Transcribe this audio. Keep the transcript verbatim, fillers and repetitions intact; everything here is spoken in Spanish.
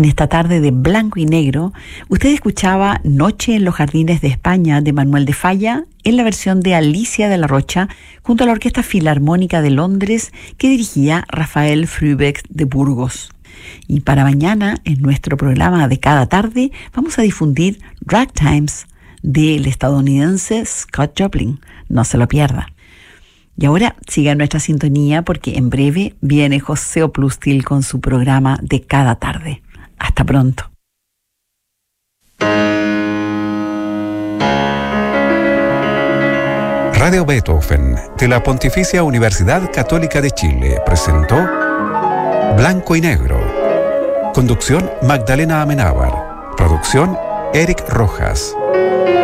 En esta tarde de blanco y negro, usted escuchaba Noche en los Jardines de España de Manuel de Falla en la versión de Alicia de la Rocha junto a la Orquesta Filarmónica de Londres que dirigía Rafael Frübeck de Burgos. Y para mañana, en nuestro programa de cada tarde, vamos a difundir Ragtimes del estadounidense Scott Joplin. No se lo pierda. Y ahora siga nuestra sintonía porque en breve viene José Oplustil con su programa de cada tarde. Hasta pronto. Radio Beethoven de la Pontificia Universidad Católica de Chile presentó Blanco y Negro. Conducción Magdalena Amenábar. Producción Eric Rojas.